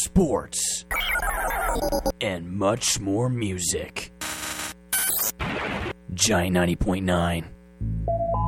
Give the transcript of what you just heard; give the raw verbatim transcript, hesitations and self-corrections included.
sports, and much more music. Giant ninety point nine.